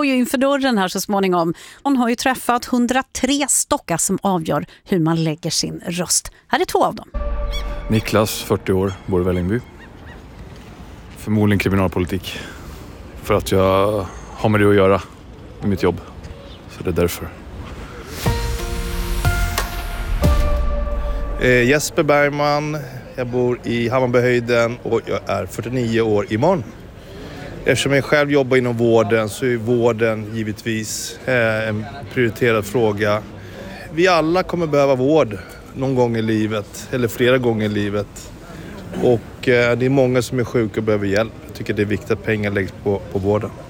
står ju inför dörren här så småningom. Hon har ju träffat 103 stockar som avgör hur man lägger sin röst. Här är 2 av dem. Niklas, 40 år, bor i Vällingby. Förmodligen kriminalpolitik. För att jag har med det att göra med mitt jobb. Så det är därför. Jesper Bergman, jag bor i Hammarbyhöjden och jag är 49 år imorgon. Eftersom jag själv jobbar inom vården så är vården givetvis en prioriterad fråga. Vi alla kommer behöva vård någon gång i livet eller flera gånger i livet. Och det är många som är sjuka och behöver hjälp. Jag tycker det är viktigt att pengar läggs på vården.